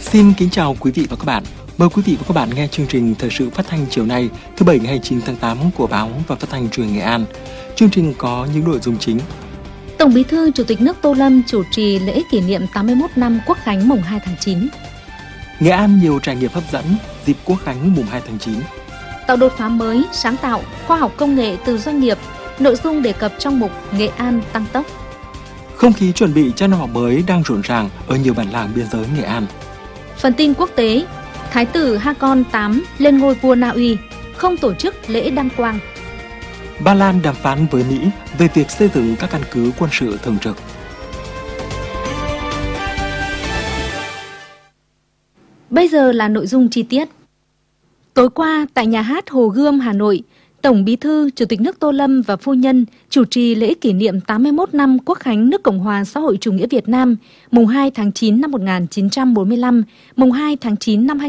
Xin kính chào quý vị và các bạn. Mời quý vị và các bạn nghe chương trình Thời sự phát thanh chiều nay, thứ Bảy ngày 29 tháng 8 của Báo và Phát thanh Truyền hình Nghệ An. Chương trình có những nội dung chính. Tổng Bí thư Chủ tịch nước Tô Lâm chủ trì lễ kỷ niệm 81 năm Quốc khánh mùng 2 tháng 9. Nghệ An nhiều trải nghiệm hấp dẫn dịp Quốc khánh mùng 2 tháng 9. Tạo đột phá mới, sáng tạo, khoa học công nghệ từ doanh nghiệp, nội dung đề cập trong mục Nghệ An tăng tốc. Không khí chuẩn bị cho năm học mới đang rộn ràng ở nhiều bản làng biên giới Nghệ An. Phần tin quốc tế, Thái tử Haakon VIII lên ngôi vua Na Uy, không tổ chức lễ đăng quang. Ba Lan đàm phán với Mỹ về việc xây dựng các căn cứ quân sự thường trực. Bây giờ là nội dung chi tiết. Tối qua, tại Nhà hát Hồ Gươm, Hà Nội, Tổng Bí thư Chủ tịch nước Tô Lâm và phu nhân chủ trì lễ kỷ niệm 81 năm Quốc khánh nước Cộng hòa xã hội chủ nghĩa Việt Nam, mùng 2 tháng 9 năm 1945, mùng 2 tháng 9 năm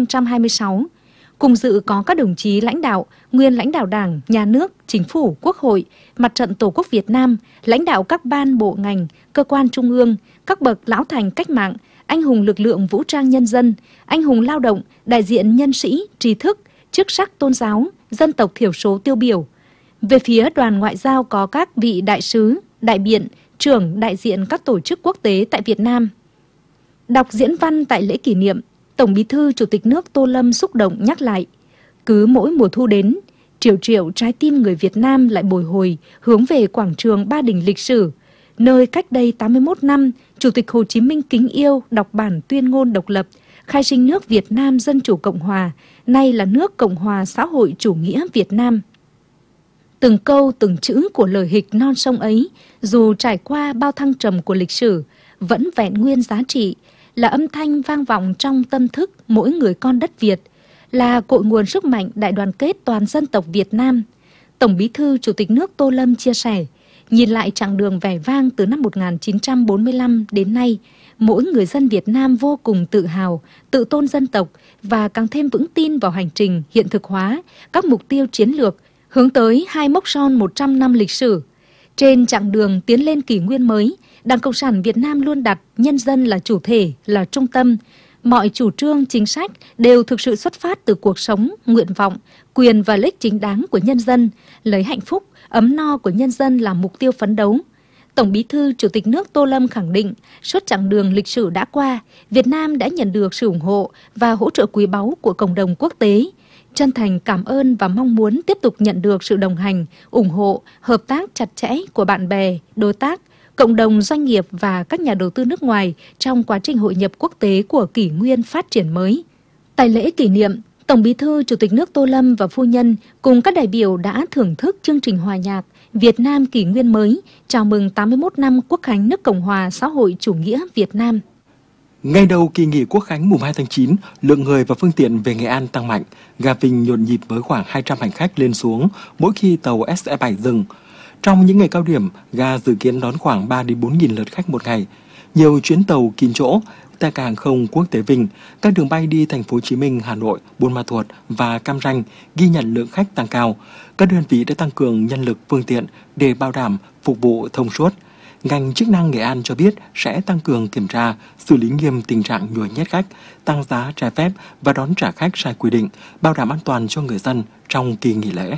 2026. Cùng dự có các đồng chí lãnh đạo, nguyên lãnh đạo Đảng, Nhà nước, Chính phủ, Quốc hội, Mặt trận Tổ quốc Việt Nam, lãnh đạo các ban bộ ngành, cơ quan trung ương, các bậc lão thành cách mạng, anh hùng lực lượng vũ trang nhân dân, anh hùng lao động, đại diện nhân sĩ, trí thức, chức sắc tôn giáo, dân tộc thiểu số tiêu biểu. Về phía đoàn ngoại giao có các vị đại sứ, đại biện, trưởng đại diện các tổ chức quốc tế tại Việt Nam. Đọc diễn văn tại lễ kỷ niệm, Tổng Bí thư Chủ tịch nước Tô Lâm xúc động nhắc lại, cứ mỗi mùa thu đến, triệu triệu trái tim người Việt Nam lại bồi hồi hướng về quảng trường Ba Đình lịch sử, nơi cách đây 81 năm, Chủ tịch Hồ Chí Minh kính yêu đọc bản tuyên ngôn độc lập, khai sinh nước Việt Nam Dân Chủ Cộng Hòa, nay là nước Cộng Hòa Xã hội Chủ nghĩa Việt Nam. Từng câu từng chữ của lời hịch non sông ấy, dù trải qua bao thăng trầm của lịch sử, vẫn vẹn nguyên giá trị, là âm thanh vang vọng trong tâm thức mỗi người con đất Việt, là cội nguồn sức mạnh đại đoàn kết toàn dân tộc Việt Nam. Tổng Bí thư Chủ tịch nước Tô Lâm chia sẻ, nhìn lại chặng đường vẻ vang từ năm 1945 đến nay, mỗi người dân Việt Nam vô cùng tự hào, tự tôn dân tộc và càng thêm vững tin vào hành trình hiện thực hóa các mục tiêu chiến lược hướng tới hai mốc son 100 năm lịch sử. Trên chặng đường tiến lên kỷ nguyên mới, Đảng Cộng sản Việt Nam luôn đặt nhân dân là chủ thể, là trung tâm. Mọi chủ trương, chính sách đều thực sự xuất phát từ cuộc sống, nguyện vọng, quyền và lợi ích chính đáng của nhân dân, lấy hạnh phúc, ấm no của nhân dân làm mục tiêu phấn đấu. Tổng Bí thư Chủ tịch nước Tô Lâm khẳng định, suốt chặng đường lịch sử đã qua, Việt Nam đã nhận được sự ủng hộ và hỗ trợ quý báu của cộng đồng quốc tế. Chân thành cảm ơn và mong muốn tiếp tục nhận được sự đồng hành, ủng hộ, hợp tác chặt chẽ của bạn bè, đối tác, cộng đồng doanh nghiệp và các nhà đầu tư nước ngoài trong quá trình hội nhập quốc tế của kỷ nguyên phát triển mới. Tại lễ kỷ niệm, Tổng Bí thư Chủ tịch nước Tô Lâm và phu nhân cùng các đại biểu đã thưởng thức chương trình hòa nhạc Việt Nam kỷ nguyên mới chào mừng 81 năm Quốc khánh nước Cộng hòa Xã hội Chủ nghĩa Việt Nam. Ngày đầu kỳ nghỉ Quốc khánh mùng 2 tháng 9, lượng người và phương tiện về Nghệ An tăng mạnh, ga Vinh nhộn nhịp với khoảng 200 hành khách lên xuống mỗi khi tàu SE7 dừng. Trong những ngày cao điểm, ga dự kiến đón khoảng 3 đến 4 nghìn lượt khách một ngày. Nhiều chuyến tàu kín chỗ, tại cảng hàng không quốc tế Vinh, các đường bay đi thành phố Hồ Chí Minh, Hà Nội, Buôn Ma Thuột và Cam Ranh ghi nhận lượng khách tăng cao. Các đơn vị đã tăng cường nhân lực phương tiện để bảo đảm phục vụ thông suốt. Ngành chức năng Nghệ An cho biết sẽ tăng cường kiểm tra, xử lý nghiêm tình trạng nhồi nhét khách, tăng giá trái phép và đón trả khách sai quy định, bảo đảm an toàn cho người dân trong kỳ nghỉ lễ.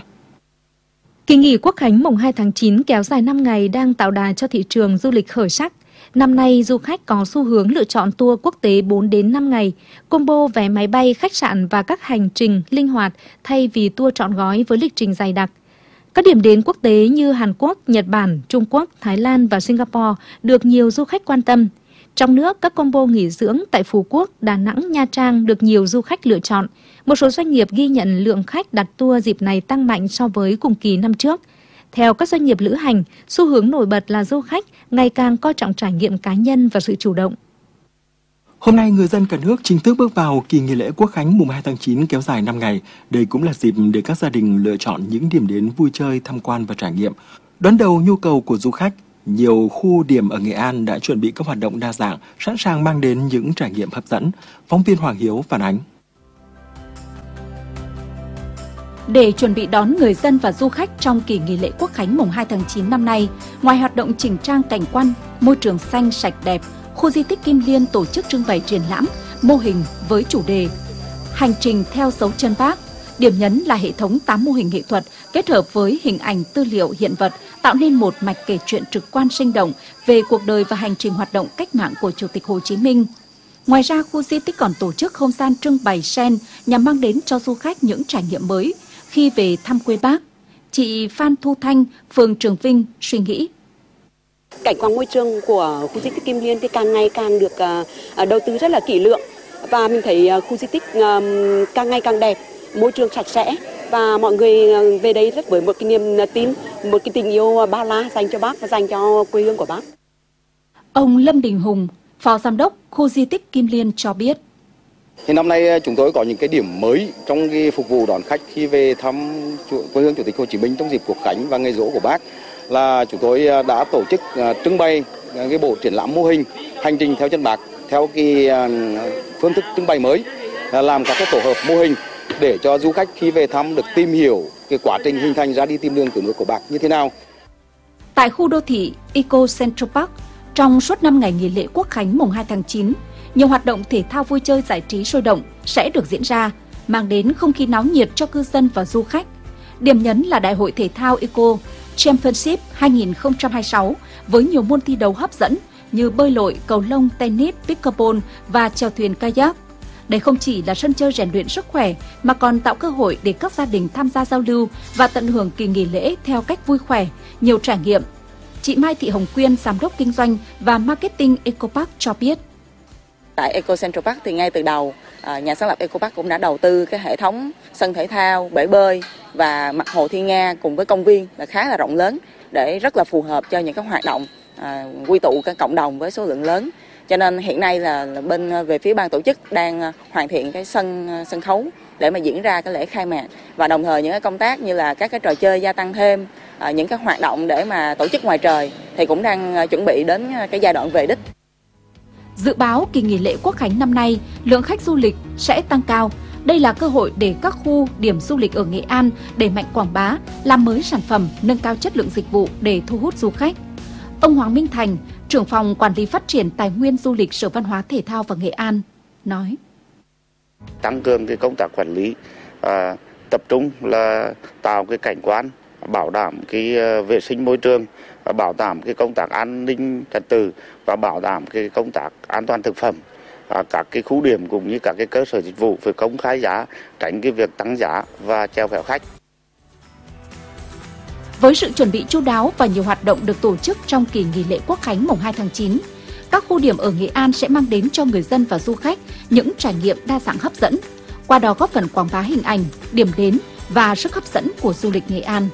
Kỳ nghỉ Quốc khánh mùng 2 tháng 9 kéo dài 5 ngày đang tạo đà cho thị trường du lịch khởi sắc. Năm nay, du khách có xu hướng lựa chọn tour quốc tế 4 đến 5 ngày, combo vé máy bay, khách sạn và các hành trình linh hoạt thay vì tour trọn gói với lịch trình dày đặc. Các điểm đến quốc tế như Hàn Quốc, Nhật Bản, Trung Quốc, Thái Lan và Singapore được nhiều du khách quan tâm. Trong nước, các combo nghỉ dưỡng tại Phú Quốc, Đà Nẵng, Nha Trang được nhiều du khách lựa chọn. Một số doanh nghiệp ghi nhận lượng khách đặt tour dịp này tăng mạnh so với cùng kỳ năm trước. Theo các doanh nghiệp lữ hành, xu hướng nổi bật là du khách ngày càng coi trọng trải nghiệm cá nhân và sự chủ động. Hôm nay, người dân cả nước chính thức bước vào kỳ nghỉ lễ Quốc khánh mùng 2 tháng 9 kéo dài 5 ngày. Đây cũng là dịp để các gia đình lựa chọn những điểm đến vui chơi, tham quan và trải nghiệm. Đón đầu nhu cầu của du khách, nhiều khu điểm ở Nghệ An đã chuẩn bị các hoạt động đa dạng, sẵn sàng mang đến những trải nghiệm hấp dẫn. Phóng viên Hoàng Hiếu phản ánh. Để chuẩn bị đón người dân và du khách trong kỳ nghỉ lễ Quốc khánh mùng 2 tháng 9 năm nay, ngoài hoạt động chỉnh trang cảnh quan, môi trường xanh sạch đẹp, khu di tích Kim Liên tổ chức trưng bày triển lãm, mô hình với chủ đề Hành trình theo dấu chân Bác. Điểm nhấn là hệ thống 8 mô hình nghệ thuật kết hợp với hình ảnh tư liệu hiện vật tạo nên một mạch kể chuyện trực quan sinh động về cuộc đời và hành trình hoạt động cách mạng của Chủ tịch Hồ Chí Minh. Ngoài ra, khu di tích còn tổ chức không gian trưng bày sen nhằm mang đến cho du khách những trải nghiệm mới khi về thăm quê Bác. Chị Phan Thu Thanh, phường Trường Vinh suy nghĩ. Cảnh quan môi trường của khu di tích Kim Liên thì càng ngày càng được đầu tư rất là kỹ lưỡng, và mình thấy khu di tích càng ngày càng đẹp, môi trường sạch sẽ, và mọi người về đây rất với một cái niềm tin, một cái tình yêu bao la dành cho Bác và dành cho quê hương của Bác. Ông Lâm Đình Hùng, Phó Giám đốc khu di tích Kim Liên cho biết. Thì năm nay chúng tôi có những cái điểm mới trong cái phục vụ đón khách khi về thăm quê hương Chủ tịch Hồ Chí Minh trong dịp Quốc khánh và ngày giỗ của Bác, là chúng tôi đã tổ chức trưng bày cái bộ triển lãm mô hình Hành trình theo chân Bác theo cái phương thức trưng bày mới, làm các cái tổ hợp mô hình để cho du khách khi về thăm được tìm hiểu cái quá trình hình thành ra đi tìm đường cứu nước của Bác như thế nào. Tại khu đô thị Eco Central Park, trong suốt 5 ngày nghỉ lễ Quốc khánh mùng 2 tháng 9, nhiều hoạt động thể thao vui chơi giải trí sôi động sẽ được diễn ra, mang đến không khí náo nhiệt cho cư dân và du khách. Điểm nhấn là Đại hội thể thao Eco Championship 2026 với nhiều môn thi đấu hấp dẫn như bơi lội, cầu lông, tennis, pickleball và chèo thuyền kayak. Đây không chỉ là sân chơi rèn luyện sức khỏe mà còn tạo cơ hội để các gia đình tham gia giao lưu và tận hưởng kỳ nghỉ lễ theo cách vui khỏe, nhiều trải nghiệm. Chị Mai Thị Hồng Quyên, Giám đốc Kinh doanh và Marketing Eco Park cho biết. Tại Eco Central Park thì ngay từ đầu, nhà sáng lập Eco Park cũng đã đầu tư cái hệ thống sân thể thao, bể bơi và mặt hồ Thiên Nga cùng với công viên là khá là rộng lớn để rất là phù hợp cho những cái hoạt động quy tụ các cộng đồng với số lượng lớn. Cho nên hiện nay là bên về phía ban tổ chức đang hoàn thiện cái sân khấu để mà diễn ra cái lễ khai mạc, và đồng thời những cái công tác như là các cái trò chơi gia tăng thêm, những cái hoạt động để mà tổ chức ngoài trời thì cũng đang chuẩn bị đến cái giai đoạn về đích. Dự báo kỳ nghỉ lễ Quốc khánh năm nay, lượng khách du lịch sẽ tăng cao. Đây là cơ hội để các khu điểm du lịch ở Nghệ An đẩy mạnh quảng bá, làm mới sản phẩm, nâng cao chất lượng dịch vụ để thu hút du khách. Ông Hoàng Minh Thành, trưởng phòng quản lý phát triển tài nguyên du lịch Sở Văn hóa Thể thao và Nghệ An nói: Tăng cường cái công tác quản lý, tập trung là tạo cái cảnh quan, bảo đảm cái vệ sinh môi trường, bảo đảm cái công tác an ninh trật tự và bảo đảm cái công tác an toàn thực phẩm. Các cái khu điểm cũng như các cái cơ sở dịch vụ phải công khai giá, tránh cái việc tăng giá và chèo kéo khách. Với sự chuẩn bị chu đáo và nhiều hoạt động được tổ chức trong kỳ nghỉ lễ Quốc khánh mùng 2 tháng 9, các khu điểm ở Nghệ An sẽ mang đến cho người dân và du khách những trải nghiệm đa dạng hấp dẫn, qua đó góp phần quảng bá hình ảnh, điểm đến và sức hấp dẫn của du lịch Nghệ An.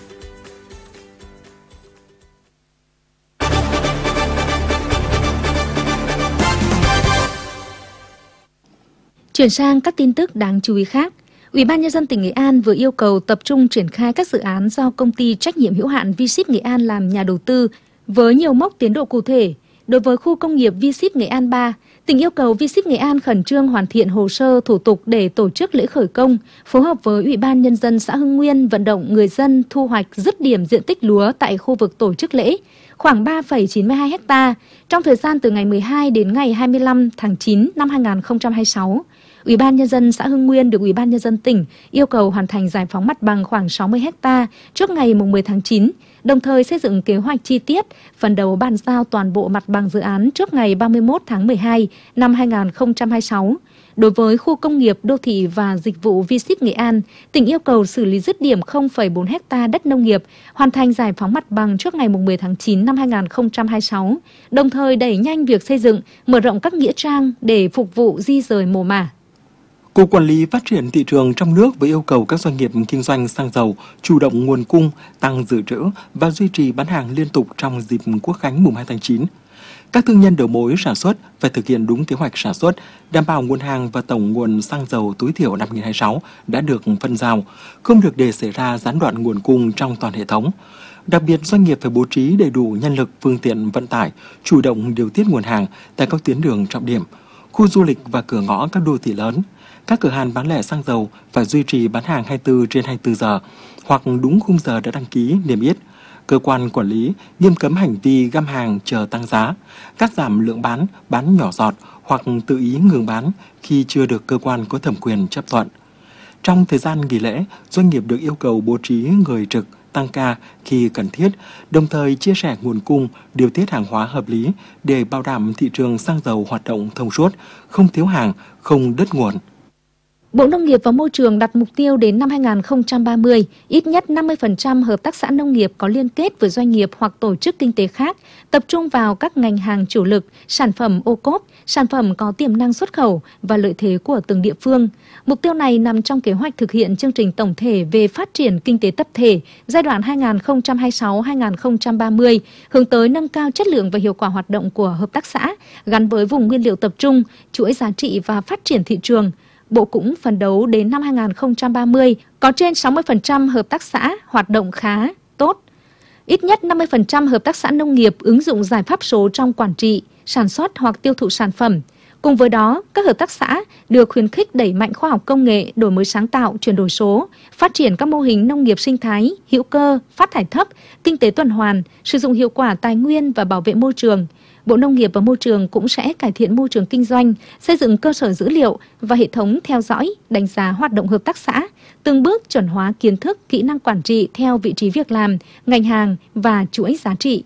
Chuyển sang các tin tức đáng chú ý khác. Ủy ban Nhân dân tỉnh Nghệ An vừa yêu cầu tập trung triển khai các dự án do công ty trách nhiệm hữu hạn V-Ship Nghệ An làm nhà đầu tư với nhiều mốc tiến độ cụ thể. Đối với khu công nghiệp V-Ship Nghệ An 3, tỉnh yêu cầu V-Ship Nghệ An khẩn trương hoàn thiện hồ sơ thủ tục để tổ chức lễ khởi công, phối hợp với Ủy ban Nhân dân xã Hưng Nguyên vận động người dân thu hoạch dứt điểm diện tích lúa tại khu vực tổ chức lễ, khoảng 3,92 ha, trong thời gian từ ngày 12 đến ngày 25 tháng 9 năm 2026. Ủy ban Nhân dân xã Hưng Nguyên được Ủy ban Nhân dân tỉnh yêu cầu hoàn thành giải phóng mặt bằng khoảng 60 ha trước ngày 10 tháng 9, đồng thời xây dựng kế hoạch chi tiết, phấn đấu bàn giao toàn bộ mặt bằng dự án trước ngày 31 tháng 12 năm 2026. Đối với khu công nghiệp, đô thị và dịch vụ V-Ship Nghệ An, tỉnh yêu cầu xử lý dứt điểm 0,4 ha đất nông nghiệp, hoàn thành giải phóng mặt bằng trước ngày 10 tháng 9 năm 2026, đồng thời đẩy nhanh việc xây dựng, mở rộng các nghĩa trang để phục vụ di rời mồ mả. Cục Quản lý Phát triển thị trường trong nước với yêu cầu các doanh nghiệp kinh doanh xăng dầu chủ động nguồn cung, tăng dự trữ và duy trì bán hàng liên tục trong dịp Quốc khánh mùng 2 tháng 9. Các thương nhân đầu mối sản xuất phải thực hiện đúng kế hoạch sản xuất, đảm bảo nguồn hàng và tổng nguồn xăng dầu tối thiểu năm 2026 đã được phân giao, không được để xảy ra gián đoạn nguồn cung trong toàn hệ thống. Đặc biệt, doanh nghiệp phải bố trí đầy đủ nhân lực, phương tiện vận tải, chủ động điều tiết nguồn hàng tại các tuyến đường trọng điểm, khu du lịch và cửa ngõ các đô thị lớn. Các cửa hàng bán lẻ xăng dầu phải duy trì bán hàng 24/24 giờ hoặc đúng khung giờ đã đăng ký niêm yết. Cơ quan quản lý nghiêm cấm hành vi găm hàng chờ tăng giá, cắt giảm lượng bán nhỏ giọt hoặc tự ý ngừng bán khi chưa được cơ quan có thẩm quyền chấp thuận. Trong thời gian nghỉ lễ, doanh nghiệp được yêu cầu bố trí người trực, tăng ca khi cần thiết, đồng thời chia sẻ nguồn cung, điều tiết hàng hóa hợp lý để bảo đảm thị trường xăng dầu hoạt động thông suốt, không thiếu hàng, không đứt nguồn. Bộ Nông nghiệp và Môi trường đặt mục tiêu đến năm 2030, ít nhất 50% hợp tác xã nông nghiệp có liên kết với doanh nghiệp hoặc tổ chức kinh tế khác, tập trung vào các ngành hàng chủ lực, sản phẩm ô cốp, sản phẩm có tiềm năng xuất khẩu và lợi thế của từng địa phương. Mục tiêu này nằm trong kế hoạch thực hiện chương trình tổng thể về phát triển kinh tế tập thể giai đoạn 2026-2030, hướng tới nâng cao chất lượng và hiệu quả hoạt động của hợp tác xã, gắn với vùng nguyên liệu tập trung, chuỗi giá trị và phát triển thị trường. Bộ cũng phấn đấu đến năm 2030 có trên 60% hợp tác xã hoạt động khá, tốt. Ít nhất 50% hợp tác xã nông nghiệp ứng dụng giải pháp số trong quản trị, sản xuất hoặc tiêu thụ sản phẩm. Cùng với đó, các hợp tác xã được khuyến khích đẩy mạnh khoa học công nghệ, đổi mới sáng tạo, chuyển đổi số, phát triển các mô hình nông nghiệp sinh thái, hữu cơ, phát thải thấp, kinh tế tuần hoàn, sử dụng hiệu quả tài nguyên và bảo vệ môi trường. Bộ Nông nghiệp và Môi trường cũng sẽ cải thiện môi trường kinh doanh, xây dựng cơ sở dữ liệu và hệ thống theo dõi, đánh giá hoạt động hợp tác xã, từng bước chuẩn hóa kiến thức, kỹ năng quản trị theo vị trí việc làm, ngành hàng và chuỗi giá trị.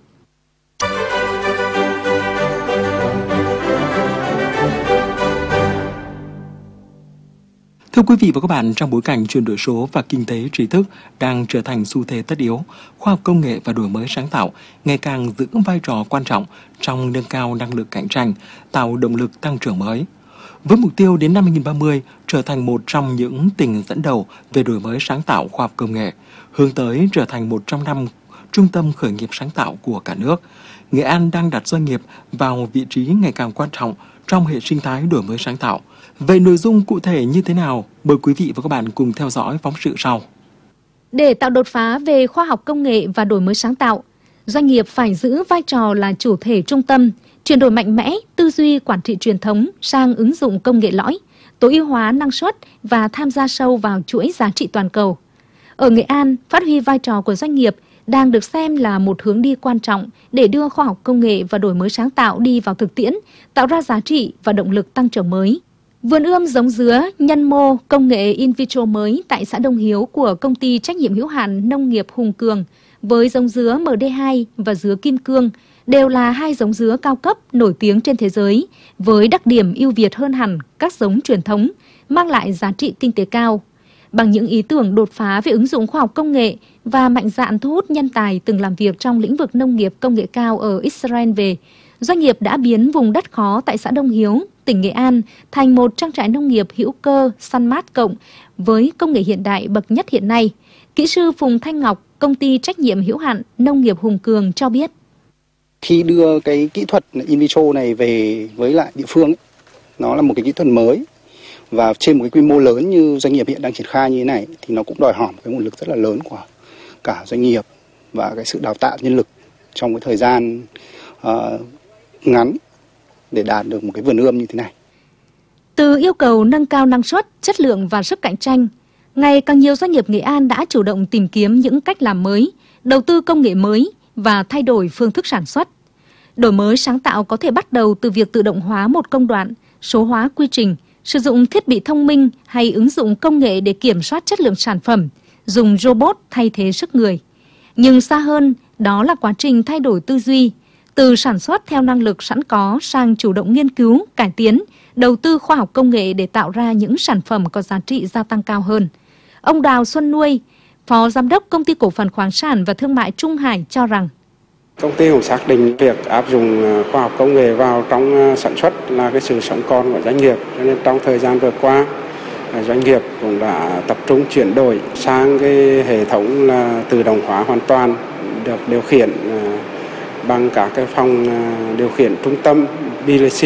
Thưa quý vị và các bạn, trong bối cảnh chuyển đổi số và kinh tế trí thức đang trở thành xu thế tất yếu, khoa học công nghệ và đổi mới sáng tạo ngày càng giữ vai trò quan trọng trong nâng cao năng lực cạnh tranh, tạo động lực tăng trưởng mới. Với mục tiêu đến năm 2030 trở thành một trong những tỉnh dẫn đầu về đổi mới sáng tạo khoa học công nghệ, hướng tới trở thành một trong 5 trung tâm khởi nghiệp sáng tạo của cả nước, Nghệ An đang đặt doanh nghiệp vào vị trí ngày càng quan trọng trong hệ sinh thái đổi mới sáng tạo. Vậy nội dung cụ thể như thế nào? Mời quý vị và các bạn cùng theo dõi phóng sự sau. Để tạo đột phá về khoa học công nghệ và đổi mới sáng tạo, doanh nghiệp phải giữ vai trò là chủ thể trung tâm, chuyển đổi mạnh mẽ tư duy quản trị truyền thống sang ứng dụng công nghệ lõi, tối ưu hóa năng suất và tham gia sâu vào chuỗi giá trị toàn cầu. Ở Nghệ An, phát huy vai trò của doanh nghiệp đang được xem là một hướng đi quan trọng để đưa khoa học công nghệ và đổi mới sáng tạo đi vào thực tiễn, tạo ra giá trị và động lực tăng trưởng mới. Vườn ươm giống dứa nhân mô công nghệ in vitro mới tại xã Đông Hiếu của công ty trách nhiệm hữu hạn nông nghiệp Hùng Cường với giống dứa MD2 và dứa Kim Cương đều là hai giống dứa cao cấp nổi tiếng trên thế giới với đặc điểm ưu việt hơn hẳn các giống truyền thống, mang lại giá trị kinh tế cao. Bằng những ý tưởng đột phá về ứng dụng khoa học công nghệ và mạnh dạn thu hút nhân tài từng làm việc trong lĩnh vực nông nghiệp công nghệ cao ở Israel về, doanh nghiệp đã biến vùng đất khó tại xã Đông Hiếu, tỉnh Nghệ An thành một trang trại nông nghiệp hữu cơ săn mát cộng với công nghệ hiện đại bậc nhất hiện nay. Kỹ sư Phùng Thanh Ngọc, công ty trách nhiệm hữu hạn nông nghiệp Hùng Cường cho biết. Khi đưa cái kỹ thuật in vitro này về với lại địa phương, nó là một cái kỹ thuật mới và trên một cái quy mô lớn như doanh nghiệp hiện đang triển khai như thế này thì nó cũng đòi hỏi một cái nguồn lực rất là lớn của cả doanh nghiệp và cái sự đào tạo nhân lực trong cái thời gian ngắn để đạt được một cái vườn ươm như thế này. Từ yêu cầu nâng cao năng suất, chất lượng và sức cạnh tranh, ngày càng nhiều doanh nghiệp Nghệ An đã chủ động tìm kiếm những cách làm mới, đầu tư công nghệ mới và thay đổi phương thức sản xuất. Đổi mới sáng tạo có thể bắt đầu từ việc tự động hóa một công đoạn, số hóa quy trình, sử dụng thiết bị thông minh hay ứng dụng công nghệ để kiểm soát chất lượng sản phẩm, dùng robot thay thế sức người. Nhưng xa hơn, đó là quá trình thay đổi tư duy, từ sản xuất theo năng lực sẵn có sang chủ động nghiên cứu, cải tiến, đầu tư khoa học công nghệ để tạo ra những sản phẩm có giá trị gia tăng cao hơn. Ông Đào Xuân Nuôi, Phó Giám đốc Công ty Cổ phần Khoáng sản và Thương mại Trung Hải cho rằng công ty cũng xác định việc áp dụng khoa học công nghệ vào trong sản xuất là cái sự sống còn của doanh nghiệp. Cho nên trong thời gian vừa qua, doanh nghiệp cũng đã tập trung chuyển đổi sang cái hệ thống là tự động hóa hoàn toàn, được điều khiển bằng các cái phòng điều khiển trung tâm PLC.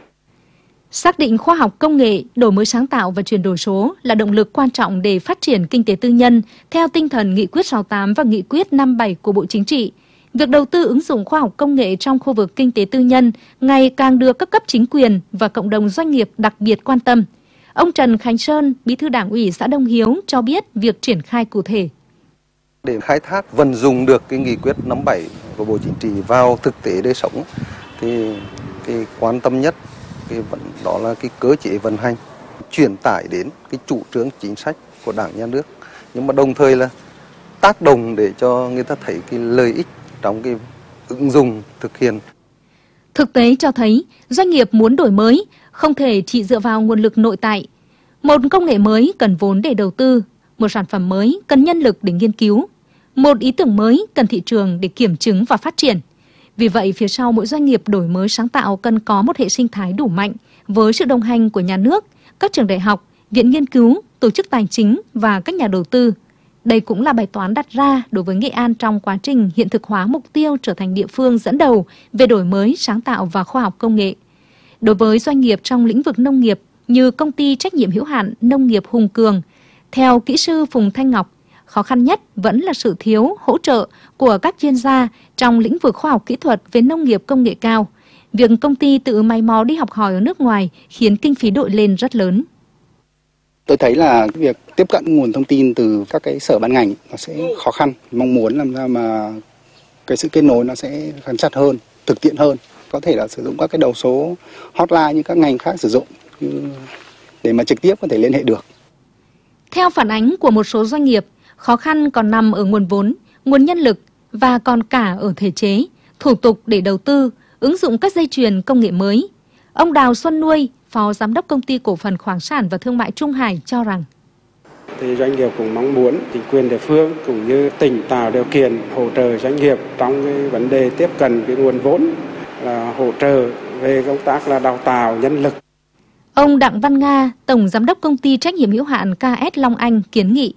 Xác định khoa học công nghệ, đổi mới sáng tạo và chuyển đổi số là động lực quan trọng để phát triển kinh tế tư nhân theo tinh thần Nghị quyết 68 và Nghị quyết 57 của Bộ Chính trị. Việc đầu tư ứng dụng khoa học công nghệ trong khu vực kinh tế tư nhân ngày càng được các cấp chính quyền và cộng đồng doanh nghiệp đặc biệt quan tâm. Ông Trần Khánh Sơn, Bí thư Đảng ủy xã Đông Hiếu cho biết việc triển khai cụ thể. Để khai thác vận dụng được cái Nghị quyết 57 của Bộ Chính trị vào thực tế đời sống thì cái quan tâm nhất đó là cái cơ chế vận hành, truyền tải đến cái chủ trương chính sách của Đảng nhà nước, nhưng mà đồng thời là tác động để cho người ta thấy cái lợi ích trong cái ứng dụng thực hiện. Thực tế cho thấy, doanh nghiệp muốn đổi mới không thể chỉ dựa vào nguồn lực nội tại. Một công nghệ mới cần vốn để đầu tư, một sản phẩm mới cần nhân lực để nghiên cứu, một ý tưởng mới cần thị trường để kiểm chứng và phát triển. Vì vậy, phía sau mỗi doanh nghiệp đổi mới sáng tạo cần có một hệ sinh thái đủ mạnh với sự đồng hành của nhà nước, các trường đại học, viện nghiên cứu, tổ chức tài chính và các nhà đầu tư. Đây cũng là bài toán đặt ra đối với Nghệ An trong quá trình hiện thực hóa mục tiêu trở thành địa phương dẫn đầu về đổi mới, sáng tạo và khoa học công nghệ. Đối với doanh nghiệp trong lĩnh vực nông nghiệp như công ty trách nhiệm hữu hạn nông nghiệp Hùng Cường, theo kỹ sư Phùng Thanh Ngọc, khó khăn nhất vẫn là sự thiếu hỗ trợ của các chuyên gia trong lĩnh vực khoa học kỹ thuật về nông nghiệp công nghệ cao. Việc công ty tự mày mò đi học hỏi ở nước ngoài khiến kinh phí đội lên rất lớn. Tôi thấy là việc tiếp cận nguồn thông tin từ các cái sở ban ngành nó sẽ khó khăn. Mong muốn làm sao mà cái sự kết nối nó sẽ gắn chặt hơn, thực tiễn hơn. Có thể là sử dụng các cái đầu số hotline như các ngành khác sử dụng để mà trực tiếp có thể liên hệ được. Theo phản ánh của một số doanh nghiệp, khó khăn còn nằm ở nguồn vốn, nguồn nhân lực và còn cả ở thể chế, thủ tục để đầu tư, ứng dụng các dây chuyền công nghệ mới. Ông Đào Xuân Nuôi, Phó Giám đốc Công ty Cổ phần Khoáng sản và Thương mại Trung Hải cho rằng thì doanh nghiệp cũng mong muốn chính quyền địa phương cũng như tỉnh tạo điều kiện hỗ trợ doanh nghiệp trong cái vấn đề tiếp cận cái nguồn vốn, là hỗ trợ về công tác là đào tạo nhân lực. Ông Đặng Văn Nga, Tổng Giám đốc Công ty Trách nhiệm hữu hạn KS Long Anh kiến nghị.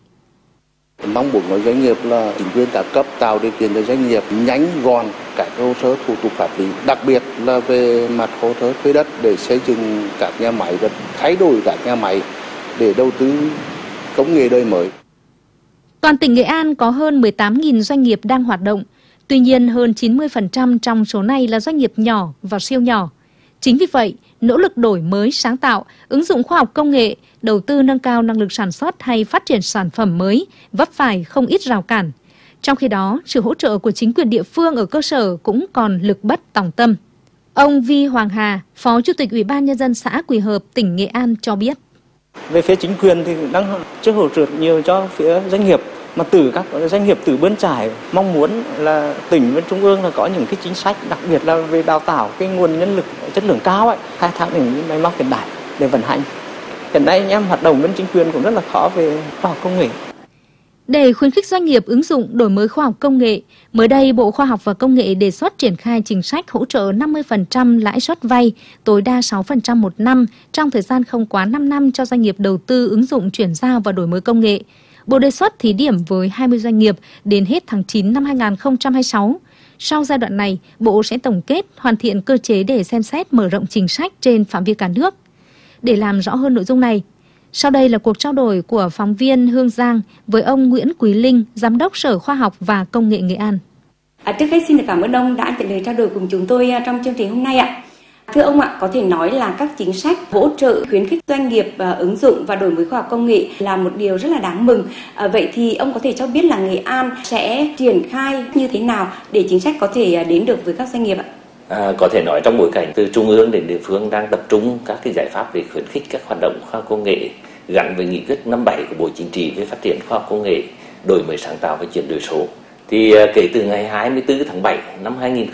Mong muốn của doanh nghiệp là chính quyền các cấp tạo điều kiện cho doanh nghiệp nhanh gọn các hồ sơ thủ tục pháp lý, đặc biệt là về mặt hồ sơ thuê đất để xây dựng các nhà máy và thay đổi các nhà máy để đầu tư công nghệ đời mới. Toàn tỉnh Nghệ An có hơn 18.000 doanh nghiệp đang hoạt động. Tuy nhiên, hơn 90% trong số này là doanh nghiệp nhỏ và siêu nhỏ. Chính vì vậy, nỗ lực đổi mới sáng tạo, ứng dụng khoa học công nghệ, đầu tư nâng cao năng lực sản xuất hay phát triển sản phẩm mới vấp phải không ít rào cản. Trong khi đó, sự hỗ trợ của chính quyền địa phương ở cơ sở cũng còn lực bất tòng tâm. Ông Vi Hoàng Hà, Phó Chủ tịch Ủy ban Nhân dân xã Quỳ Hợp, tỉnh Nghệ An cho biết. Về phía chính quyền thì đang chưa hỗ trợ nhiều cho phía doanh nghiệp, mà từ các doanh nghiệp từ bươn trải mong muốn là tỉnh với trung ương là có những cái chính sách, đặc biệt là về đào tạo cái nguồn nhân lực chất lượng cao ấy, khai thác những máy móc hiện đại để vận hành. Hiện nay anh em hoạt động bên chính quyền cũng rất là khó về khoa học công nghệ. Để khuyến khích doanh nghiệp ứng dụng đổi mới khoa học công nghệ, mới đây Bộ Khoa học và Công nghệ đề xuất triển khai chính sách hỗ trợ 50% lãi suất vay, tối đa 6% một năm trong thời gian không quá 5 năm cho doanh nghiệp đầu tư ứng dụng chuyển giao và đổi mới công nghệ. Bộ đề xuất thí điểm với 20 doanh nghiệp đến hết tháng 9 năm 2026. Sau giai đoạn này, Bộ sẽ tổng kết, hoàn thiện cơ chế để xem xét mở rộng chính sách trên phạm vi cả nước. Để làm rõ hơn nội dung này, sau đây là cuộc trao đổi của phóng viên Hương Giang với ông Nguyễn Quý Linh, Giám đốc Sở Khoa học và Công nghệ Nghệ An. Trước hết xin được cảm ơn ông đã nhận lời trao đổi cùng chúng tôi trong chương trình hôm nay ạ. Thưa ông ạ, có thể nói là các chính sách hỗ trợ khuyến khích doanh nghiệp ứng dụng và đổi mới khoa học công nghệ là một điều rất là đáng mừng. Vậy thì ông có thể cho biết là Nghệ An sẽ triển khai như thế nào để chính sách có thể đến được với các doanh nghiệp ạ? Có thể nói trong bối cảnh từ trung ương đến địa phương đang tập trung các cái giải pháp để khuyến khích các hoạt động khoa học công nghệ gắn với nghị quyết 57 của Bộ Chính trị về phát triển khoa học công nghệ, đổi mới sáng tạo và chuyển đổi số. Thì kể từ ngày 24 tháng 7 năm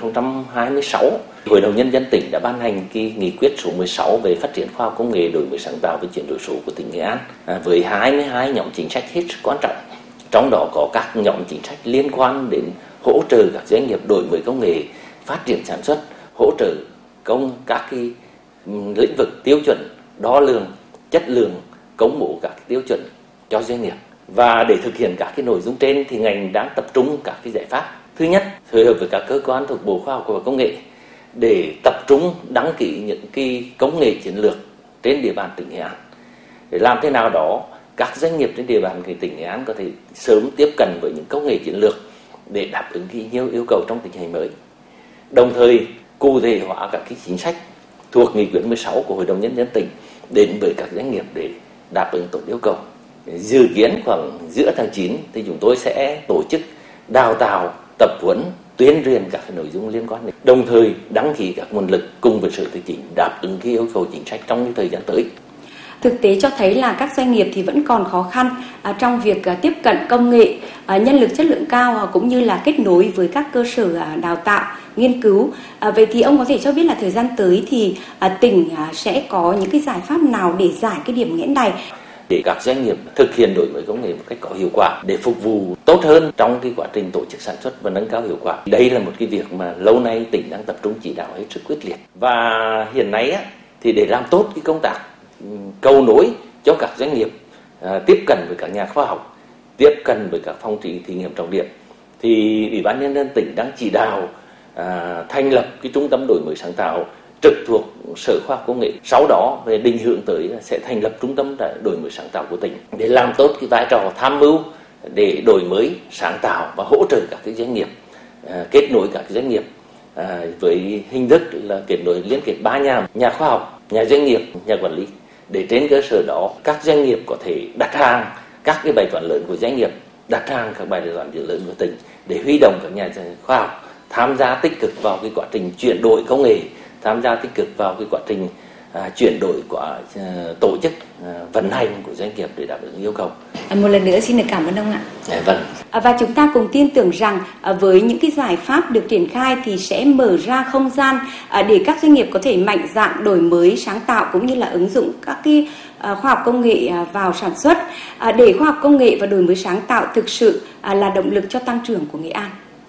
2026, Hội đồng Nhân dân tỉnh đã ban hành cái nghị quyết số 16 về phát triển khoa học công nghệ, đổi mới sáng tạo và chuyển đổi số của tỉnh Nghệ An với 22 nhóm chính sách hết sức quan trọng. Trong đó có các nhóm chính sách liên quan đến hỗ trợ các doanh nghiệp đổi mới công nghệ, phát triển sản xuất, hỗ trợ các cái lĩnh vực tiêu chuẩn, đo lường, chất lượng, công bố các tiêu chuẩn cho doanh nghiệp. Và để thực hiện các cái nội dung trên thì ngành đang tập trung các cái giải pháp. Thứ nhất, phối hợp với các cơ quan thuộc Bộ Khoa học và Công nghệ để tập trung đăng ký những cái công nghệ chiến lược trên địa bàn tỉnh Nghệ An. Để làm thế nào đó các doanh nghiệp trên địa bàn tỉnh Nghệ An có thể sớm tiếp cận với những công nghệ chiến lược để đáp ứng cái nhiều yêu cầu trong tình hình mới. Đồng thời cụ thể hóa các cái chính sách thuộc nghị quyết 16 của Hội đồng Nhân dân tỉnh đến với các doanh nghiệp để đáp ứng tốt yêu cầu. Dự kiến khoảng giữa tháng 9 thì chúng tôi sẽ tổ chức đào tạo, tập huấn tuyên truyền các nội dung liên quan đến, đồng thời đăng ký các nguồn lực cùng với Sở Tài chính đáp ứng cái yêu cầu chính sách trong thời gian tới. Thực tế cho thấy là các doanh nghiệp thì vẫn còn khó khăn trong việc tiếp cận công nghệ, nhân lực chất lượng cao cũng như là kết nối với các cơ sở đào tạo, nghiên cứu. Vậy thì ông có thể cho biết là thời gian tới thì tỉnh sẽ có những cái giải pháp nào để giải cái điểm nghẽn này? Để các doanh nghiệp thực hiện đổi mới công nghệ một cách có hiệu quả để phục vụ tốt hơn trong cái quá trình tổ chức sản xuất và nâng cao hiệu quả. Đây là một cái việc mà lâu nay tỉnh đang tập trung chỉ đạo hết sức quyết liệt. Và hiện nay thì để làm tốt cái công tác cầu nối cho các doanh nghiệp tiếp cận với các nhà khoa học, tiếp cận với các phòng thí nghiệm trọng điểm, thì Ủy ban Nhân dân tỉnh đang chỉ đạo thành lập cái trung tâm đổi mới sáng tạo trực thuộc Sở Khoa học Công nghệ. Sau đó về định hướng tới sẽ thành lập trung tâm đổi mới sáng tạo của tỉnh để làm tốt cái vai trò tham mưu để đổi mới sáng tạo và hỗ trợ các cái doanh nghiệp, kết nối các cái doanh nghiệp với hình thức là kết nối liên kết 3 nhà khoa học, nhà doanh nghiệp, nhà quản lý, để trên cơ sở đó các doanh nghiệp có thể đặt hàng các cái bài toán lớn của doanh nghiệp, đặt hàng các bài toán lớn của tỉnh để huy động các nhà khoa học tham gia tích cực vào cái quá trình chuyển đổi công nghệ, tham gia tích cực vào cái quá trình chuyển đổi của tổ chức vận hành của doanh nghiệp để đáp ứng yêu cầu. Một lần nữa xin được cảm ơn ông ạ. Vâng. Và chúng ta cùng tin tưởng rằng với những cái giải pháp được triển khai thì sẽ mở ra không gian để các doanh nghiệp có thể mạnh dạn đổi mới sáng tạo cũng như là ứng dụng các cái khoa học công nghệ vào sản xuất để khoa học công nghệ và đổi mới sáng tạo thực sự là động lực cho tăng trưởng của Nghệ An.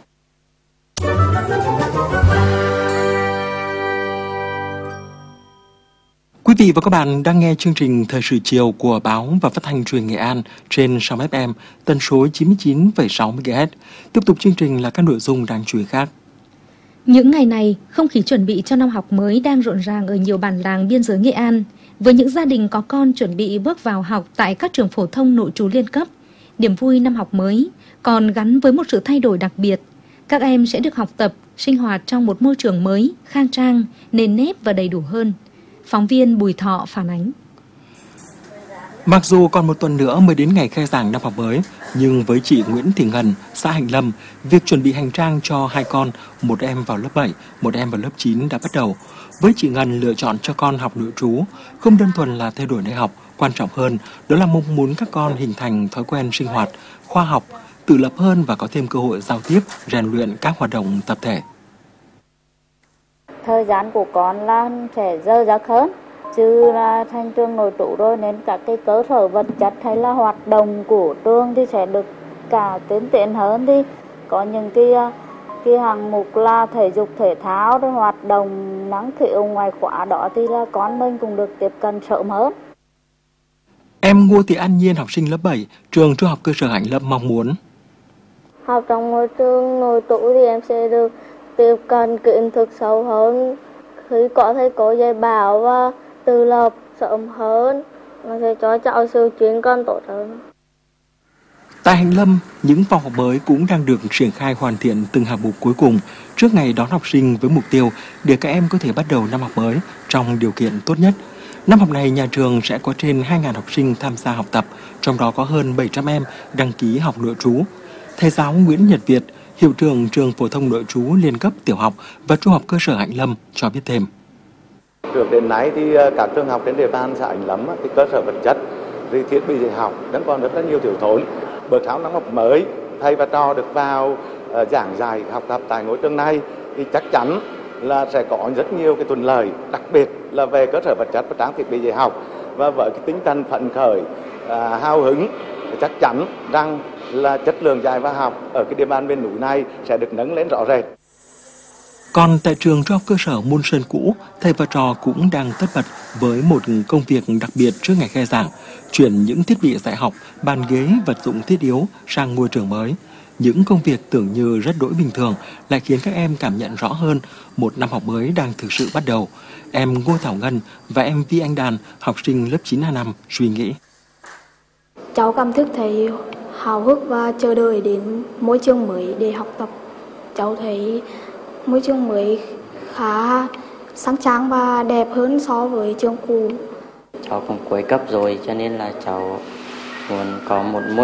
Quý vị và các bạn đang nghe chương trình Thời sự chiều của báo và phát thanh truyền Nghệ An trên sóng FM tần số 99,6 MHz. Tiếp tục chương trình là các nội dung đáng chú ý khác. Những ngày này, không khí chuẩn bị cho năm học mới đang rộn ràng ở nhiều bản làng biên giới Nghệ An. Với những gia đình có con chuẩn bị bước vào học tại các trường phổ thông nội trú liên cấp, niềm vui năm học mới còn gắn với một sự thay đổi đặc biệt. Các em sẽ được học tập, sinh hoạt trong một môi trường mới, khang trang, nền nếp và đầy đủ hơn. Phóng viên Bùi Thọ phản ánh. Mặc dù còn một tuần nữa mới đến ngày khai giảng năm học mới, nhưng với chị Nguyễn Thị Ngân, xã Hạnh Lâm, việc chuẩn bị hành trang cho hai con, một em vào lớp 7, một em vào lớp 9 đã bắt đầu. Với chị Ngân, lựa chọn cho con học nội trú không đơn thuần là thay đổi nơi học, quan trọng hơn đó là mong muốn các con hình thành thói quen sinh hoạt, khoa học, tự lập hơn và có thêm cơ hội giao tiếp, rèn luyện các hoạt động tập thể. Thời gian của con là sẽ dơ dạc hơn, chứ là thành trường nội trú rồi nên các cái cơ sở vật chất hay là hoạt động của trường thì sẽ được cả tiến triển hơn. Thì có những cái hạng mục là thể dục thể thao rồi hoạt động năng khiếu ngoài khóa đó thì là con mình cũng được tiếp cận sớm hơn. Em Ngô Thị An Nhiên, học sinh lớp 7, trường Trung học cơ sở Hạnh Lâm mong muốn học trong môi trường nội trú thì em sẽ được tiếp cận kiến thức sâu hơn, khi có thầy cô dạy bảo và tự lập sớm hơn, nó sẽ cho cháu sự chuyên cần tốt hơn. Tại Hạnh Lâm, những phòng học mới cũng đang được triển khai hoàn thiện từng hạng mục cuối cùng trước ngày đón học sinh với mục tiêu để các em có thể bắt đầu năm học mới trong điều kiện tốt nhất. Năm học này, nhà trường sẽ có trên 2.000 học sinh tham gia học tập, trong đó có hơn 700 em đăng ký học nội trú. Thầy giáo Nguyễn Nhật Việt, hiệu trưởng trường phổ thông nội trú liên cấp tiểu học và trung học cơ sở Hạnh Lâm cho biết thêm. Trước đến nay thì các trường học trên địa bàn xã Hạnh Lâm thì cơ sở vật chất, thì thiết bị dạy học vẫn còn rất là nhiều thiếu thốn. Bước sang năm học mới, thầy và trò được vào giảng dạy học tập tại ngôi trường này thì chắc chắn là sẽ có rất nhiều cái thuận lợi, đặc biệt là về cơ sở vật chất và trang thiết bị dạy học. Và với cái tinh thần phấn khởi, hào hứng, chắc chắn rằng là chất lượng dạy và học ở cái địa bàn miền núi này sẽ được nâng lên rõ rệt. Còn tại trường trung học cơ sở Môn Sơn cũ, thầy và trò cũng đang tất bật với một công việc đặc biệt trước ngày khai giảng, chuyển những thiết bị dạy học, bàn ghế, vật dụng thiết yếu sang ngôi trường mới. Những công việc tưởng như rất đỗi bình thường lại khiến các em cảm nhận rõ hơn một năm học mới đang thực sự bắt đầu. Em Ngô Thảo Ngân và em Vi Anh Đàn, học sinh lớp 9A5, suy nghĩ. Cháu cảm thức thấy hào hức và chờ đợi đến môi trường mới để học tập. Cháu thấy môi trường mới khá sáng trang và đẹp hơn so với trường cũ. Cháu cũng cuối cấp rồi cho nên là cháu muốn có một môi